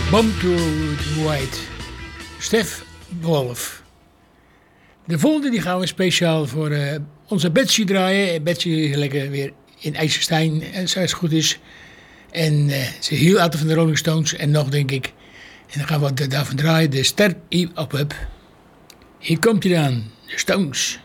Bomb to White. Stef Wolf. De volgende die gaan we speciaal voor onze Betsy draaien. Betsy is lekker weer in IJsselstein, als het goed is. En ze hield altijd van de Rolling Stones en nog, denk ik. En dan gaan we daarvan draaien. De Start Up. Hier komt hij dan, de Stones.